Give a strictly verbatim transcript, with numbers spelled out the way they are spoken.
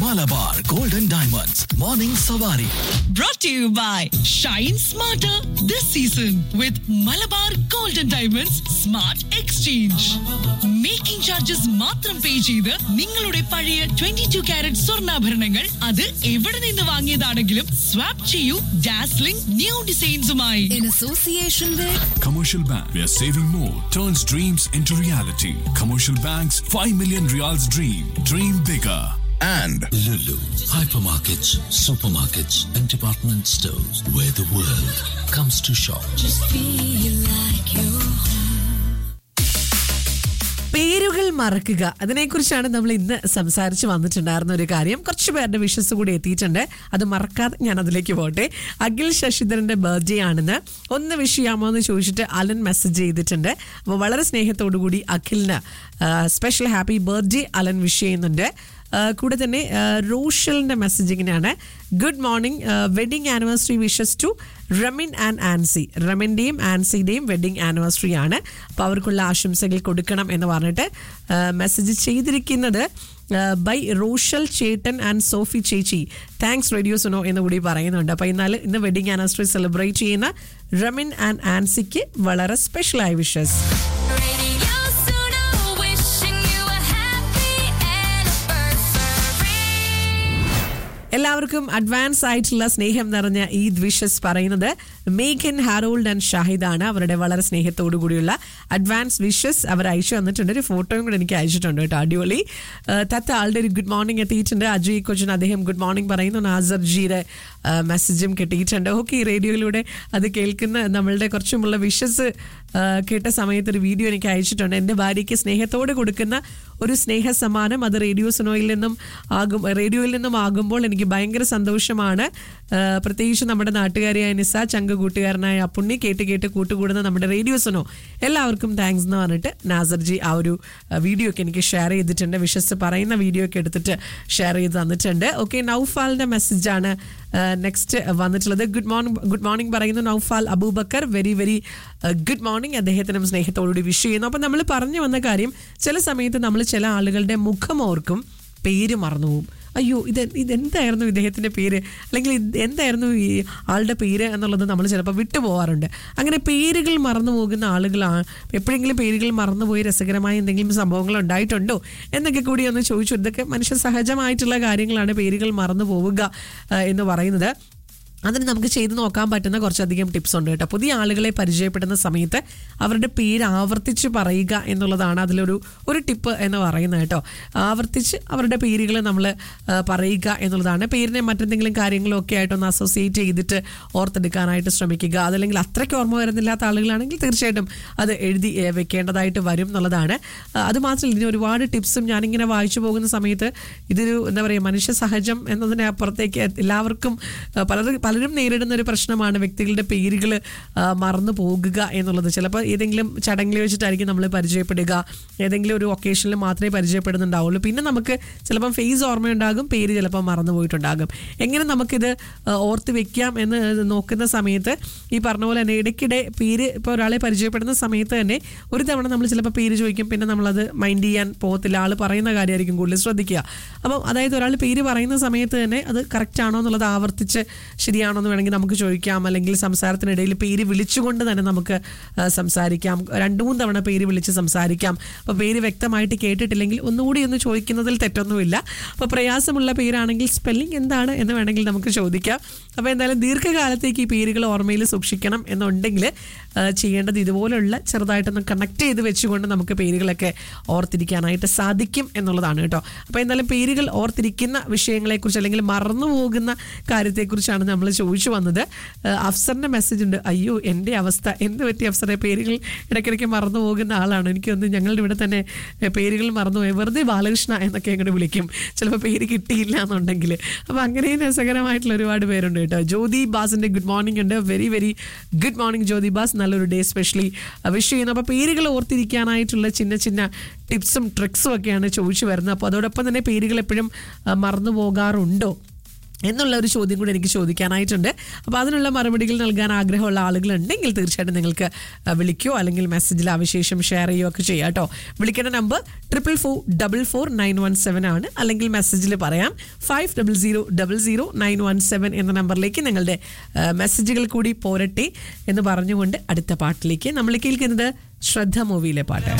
Malabar Golden Diamonds Morning Savari. Brought to you by Shine Smarter this season with Malabar Golden Diamonds Smart Exchange. Making charges മാത്രം പേ ചെയ്ത് നിങ്ങളുടെ പഴയ twenty-two carrot സ്വർണ്ണാഭരണങ്ങൾ അത് എവിടെ നിന്ന് വാങ്ങിയതാണെങ്കിലും സ്വാപ്പ് ചെയ്യൂ dazzling new ഡിസൈൻസുമായി. In association with Commercial Bank, where saving more turns dreams into reality. Commercial Bank's five million reals dream. Dream bigger. And Lulu, hypermarkets, supermarkets, and department stores where the world comes to shop. just feel like you're പേരുകൾ മറക്കുക, അതിനെക്കുറിച്ചാണ് നമ്മൾ ഇന്ന് സംസാരിച്ച് വന്നിട്ടുണ്ടായിരുന്ന ഒരു കാര്യം. കുറച്ച് പേരുടെ വിഷസ് കൂടി എത്തിയിട്ടുണ്ട്, അത് മറക്കാതെ ഞാൻ അതിലേക്ക് പോട്ടെ. അഖിൽ ശശിധരന്റെ ബർത്ത്ഡേ ആണെന്ന് ഒന്ന് വിഷ് ചെയ്യാമോ എന്ന് ചോദിച്ചിട്ട് അലൻ മെസ്സേജ് ചെയ്തിട്ടുണ്ട്. അപ്പോൾ വളരെ സ്നേഹത്തോടു കൂടി അഖിലിന് special happy birthday Allen wish ചെയ്യുന്നുണ്ട്. കൂടെ തന്നെ റോഷലിന്റെ മെസ്സേജിങ്ങിനാണ് good morning, wedding anniversary wishes to Ramin and Ancy. റമിന്റെയും ആൻസിയുടെയും wedding anniversary ആണ്, അപ്പോൾ അവർക്കുള്ള ആശംസകൾ കൊടുക്കണം എന്ന് പറഞ്ഞിട്ട് മെസ്സേജ് ചെയ്തിരിക്കുന്നത് ബൈ റോഷൽ ചേട്ടൻ ആൻഡ് സോഫി ചേച്ചി. താങ്ക്സ് റേഡിയോ സുനോ എന്ന് കൂടി പറയുന്നുണ്ട്. അപ്പോൾ എന്നാൽ ഇന്ന് വെഡിങ് ആനിവേഴ്സറി സെലിബ്രേറ്റ് ചെയ്യുന്ന റമിൻ ആൻഡ് ആൻസിക്ക് വളരെ സ്പെഷ്യലായ വിഷസ്. എല്ലാവർക്കും അഡ്വാൻസ് ആയിട്ടുള്ള സ്നേഹം നിറഞ്ഞ ഈദ് വിഷസ് പറയുന്നത് മേഘൻ, ഹാരോൾഡ് ആൻഡ് ഷാഹിദാണ്. അവരുടെ വളരെ സ്നേഹത്തോടു കൂടിയുള്ള അഡ്വാൻസ് വിഷസ് അവർ അയച്ചു വന്നിട്ടുണ്ട്. ഒരു ഫോട്ടോയും കൂടെ എനിക്ക് അയച്ചിട്ടുണ്ട് കേട്ടോ, അടിപൊളി. തത്ത ആളുടെ ഒരു ഗുഡ് മോർണിംഗ് എത്തിയിട്ടുണ്ട്. അജയ് കൊച്ചൻ അദ്ദേഹം ഗുഡ് മോർണിംഗ് പറയുന്നു. നാസർ ജിയുടെ മെസ്സേജും കിട്ടിയിട്ടുണ്ട്. ഓക്കെ, റേഡിയോയിലൂടെ അത് കേൾക്കുന്ന നമ്മളുടെ കുറച്ചുമുള്ള വിഷസ് കേട്ട സമയത്ത് ഒരു വീഡിയോ എനിക്ക് അയച്ചിട്ടുണ്ട്. എൻ്റെ ഭാര്യയ്ക്ക് സ്നേഹത്തോടെ കൊടുക്കുന്ന ഒരു സ്നേഹ സമ്മാനം, അത് റേഡിയോ സുനോയിൽ നിന്നും ആകും റേഡിയോയിൽ നിന്നും ആകുമ്പോൾ എനിക്ക് ഭയങ്കര സന്തോഷമാണ്. പ്രത്യേകിച്ച് നമ്മുടെ നാട്ടുകാരിയായ നിസ, ചങ്ക കൂട്ടുകാരനായ അപ്പുണ്ണി, കേട്ട് കേട്ട് കൂട്ടുകൂടുന്ന നമ്മുടെ റേഡിയോ സുനോ എല്ലാവർക്കും താങ്ക്സ് എന്ന് പറഞ്ഞിട്ട് നാസർജി ആ ഒരു വീഡിയോ ഒക്കെ എനിക്ക് ഷെയർ ചെയ്തിട്ടുണ്ട്. വിഷസ് പറയുന്ന വീഡിയോ ഒക്കെ എടുത്തിട്ട് ഷെയർ ചെയ്ത് തന്നിട്ടുണ്ട്. ഓക്കെ, നൗഫാലിന്റെ മെസ്സേജാണ് നെക്സ്റ്റ് വന്നിട്ടുള്ളത്. ഗുഡ് മോർണിംഗ് ഗുഡ് മോർണിംഗ് പറയുന്നു Naufal Abubakar. Very very good morning. അദ്ദേഹത്തിനും സ്നേഹത്തോടുകൂടി വിഷ് ചെയ്യുന്നു. അപ്പം നമ്മൾ പറഞ്ഞു വന്ന കാര്യം, ചില സമയത്ത് നമ്മൾ ചില ആളുകളുടെ മുഖം ഓർക്കും, പേര് മറന്നുപോകും. അയ്യോ, ഇത് ഇതെന്തായിരുന്നു ഇദ്ദേഹത്തിൻ്റെ പേര്, അല്ലെങ്കിൽ എന്തായിരുന്നു ഈ ആളുടെ പേര് എന്നുള്ളത് നമ്മൾ ചിലപ്പോൾ വിട്ടുപോകാറുണ്ട്. അങ്ങനെ പേരുകൾ മറന്നു പോകുന്ന ആളുകളാണ്. എപ്പോഴെങ്കിലും പേരുകൾ മറന്നുപോയി രസകരമായ എന്തെങ്കിലും സംഭവങ്ങൾ ഉണ്ടായിട്ടുണ്ടോ എന്നൊക്കെ കൂടി ഒന്ന് ചോദിച്ചു. ഇതൊക്കെ മനുഷ്യ സഹജമായിട്ടുള്ള കാര്യങ്ങളാണ്, പേരുകൾ മറന്നു പോവുക എന്ന് പറയുന്നത്. അതിന് നമുക്ക് ചെയ്ത് നോക്കാൻ പറ്റുന്ന കുറച്ചധികം ടിപ്സ് ഉണ്ട് കേട്ടോ. പുതിയ ആളുകളെ പരിചയപ്പെടുന്ന സമയത്ത് അവരുടെ പേര് ആവർത്തിച്ച് പറയുക എന്നുള്ളതാണ് അതിലൊരു ഒരു ടിപ്പ് എന്ന് പറയുന്നത് കേട്ടോ. ആവർത്തിച്ച് അവരുടെ പേരുകൾ നമ്മൾ പറയുക എന്നുള്ളതാണ്. പേരിനെ മറ്റെന്തെങ്കിലും കാര്യങ്ങളും ഒക്കെ ആയിട്ടൊന്ന് അസോസിയേറ്റ് ചെയ്തിട്ട് ഓർത്തെടുക്കാനായിട്ട് ശ്രമിക്കുക. അതല്ലെങ്കിൽ അത്രയ്ക്ക് ഓർമ്മ വരുന്നില്ലാത്ത ആളുകളാണെങ്കിൽ തീർച്ചയായിട്ടും അത് എഴുതി വെക്കേണ്ടതായിട്ട് വരും എന്നുള്ളതാണ്. അതുമാത്രമല്ല, ഇതിന് ഒരുപാട് ടിപ്സും ഞാനിങ്ങനെ വായിച്ചു പോകുന്ന സമയത്ത് ഇതൊരു എന്താ പറയുക, മനുഷ്യ സഹജം എന്നതിന് അപ്പുറത്തേക്ക് എല്ലാവർക്കും പലരും പലരും നേരിടുന്ന ഒരു പ്രശ്നമാണ് വ്യക്തികളുടെ പേരുകൾ മറന്നു പോകുക എന്നുള്ളത്. ചിലപ്പോൾ ഏതെങ്കിലും ചടങ്ങിൽ വെച്ചിട്ടായിരിക്കും നമ്മൾ പരിചയപ്പെടുക, ഏതെങ്കിലും ഒരു ഒക്കേഷനിൽ മാത്രമേ പരിചയപ്പെടുന്നുണ്ടാവുള്ളൂ. പിന്നെ നമുക്ക് ചിലപ്പം ഫേസ് ഓർമ്മയുണ്ടാകും, പേര് ചിലപ്പോൾ മറന്നു പോയിട്ടുണ്ടാകും. എങ്ങനെ നമുക്കിത് ഓർത്ത് വെക്കാം എന്ന് നോക്കുന്ന സമയത്ത് ഈ പറഞ്ഞ പോലെ തന്നെ ഇടയ്ക്കിടെ പേര്, ഇപ്പോൾ ഒരാളെ പരിചയപ്പെടുന്ന സമയത്ത് തന്നെ ഒരു തവണ നമ്മൾ ചിലപ്പോൾ പേര് ചോദിക്കും, പിന്നെ നമ്മളത് മൈൻഡ് ചെയ്യാൻ പോകത്തില്ല. ആൾ പറയുന്ന കാര്യമായിരിക്കും കൂടുതൽ ശ്രദ്ധിക്കുക. അപ്പം അതായത് ഒരാൾ പേര് പറയുന്ന സമയത്ത് തന്നെ അത് കറക്റ്റ് ആണോ എന്നുള്ളത് ആവർത്തിച്ച് ശരിയാണോ എന്ന് വേണമെങ്കിൽ നമുക്ക് ചോദിക്കാം. അല്ലെങ്കിൽ സംസാരത്തിനിടയിൽ പേര് വിളിച്ചുകൊണ്ട് തന്നെ നമുക്ക് സംസാരിക്കാം. രണ്ടു മൂന്ന് തവണ പേര് വിളിച്ച് സംസാരിക്കാം. അപ്പോൾ പേര് വ്യക്തമായിട്ട് കേട്ടിട്ടില്ലെങ്കിൽ ഒന്നുകൂടി ഒന്ന് ചോദിക്കുന്നതിൽ തെറ്റൊന്നുമില്ല. അപ്പോൾ പ്രയാസമുള്ള പേരാണെങ്കിൽ സ്പെല്ലിംഗ് എന്താണ് എന്ന് വേണമെങ്കിൽ നമുക്ക് ചോദിക്കാം. അപ്പോൾ എന്തായാലും ദീർഘകാലത്തേക്ക് ഈ പേരുകൾ ഓർമ്മയിൽ സൂക്ഷിക്കണം എന്നുണ്ടെങ്കിൽ ചെയ്യേണ്ടത് ഇതുപോലുള്ള ചെറുതായിട്ടൊന്ന് കണക്ട് ചെയ്ത് വെച്ചുകൊണ്ട് നമുക്ക് പേരുകളൊക്കെ ഓർത്തിരിക്കാനായിട്ട് സാധിക്കും എന്നുള്ളതാണ് കേട്ടോ. അപ്പോൾ എന്തായാലും പേരുകൾ ഓർത്തിരിക്കുന്ന വിഷയങ്ങളെക്കുറിച്ച് അല്ലെങ്കിൽ മറന്നു പോകുന്ന കാര്യത്തെക്കുറിച്ചാണ് നമ്മൾ ചോദിച്ചു വന്നത്. അഫ്സറിൻ്റെ മെസ്സേജ് ഉണ്ട്. അയ്യോ, എൻ്റെ അവസ്ഥ എന്ത് പറ്റി അഫ്സറെ, പേരുകൾ ഇടയ്ക്കിടയ്ക്ക് മറന്നു പോകുന്ന ആളാണ്. എനിക്കൊന്ന് ഞങ്ങളുടെ ഇവിടെ തന്നെ പേരുകൾ മറന്നുപോയി, വെറുതെ ബാലകൃഷ്ണ എന്നൊക്കെ അങ്ങോട്ട് വിളിക്കും ചിലപ്പോൾ പേര് കിട്ടിയില്ല എന്നുണ്ടെങ്കിൽ. അപ്പോൾ അങ്ങനെയും രസകരമായിട്ടുള്ള ഒരുപാട് പേരുണ്ട് കേട്ടോ. ജ്യോതി ബാസിൻ്റെ ഗുഡ് മോർണിംഗ് ഉണ്ട്. വെരി വെരി ഗുഡ് മോർണിംഗ് ജ്യോതി ബാസ്, നല്ലൊരു ഡേ സ്പെഷ്യലി വിഷ് ചെയ്യുന്നു. അപ്പോൾ പേരുകൾ ഓർത്തിരിക്കാനായിട്ടുള്ള ചിന്ന ചിന്ന ടിപ്സും ട്രിക്സും ഒക്കെയാണ് ചോദിച്ചു വരുന്നത്. അപ്പോൾ അതോടൊപ്പം തന്നെ പേരുകൾ എപ്പോഴും മറന്നു പോകാറുണ്ടോ എന്നുള്ള ഒരു ചോദ്യം കൂടി എനിക്ക് ചോദിക്കാനായിട്ടുണ്ട്. അപ്പോൾ അതിനുള്ള മറുപടികൾ നൽകാൻ ആഗ്രഹമുള്ള ആളുകളുണ്ടെങ്കിൽ തീർച്ചയായിട്ടും നിങ്ങൾക്ക് വിളിക്കുകയോ അല്ലെങ്കിൽ മെസ്സേജിൽ അവശേഷം ഷെയർ ചെയ്യുകയോ ഒക്കെ ചെയ്യാം കേട്ടോ. വിളിക്കേണ്ട number triple four double four nine one seven ആണ്. അല്ലെങ്കിൽ മെസ്സേജിൽ പറയാം five double zero double zero nine one seven എന്ന നമ്പറിലേക്ക് നിങ്ങളുടെ മെസ്സേജുകൾ കൂടി പോരട്ടെ എന്ന് പറഞ്ഞുകൊണ്ട് അടുത്ത പാട്ടിലേക്ക് നമ്മൾ കേൾക്കുന്നത് ശ്രദ്ധ മൂവിയിലെ പാട്ട്.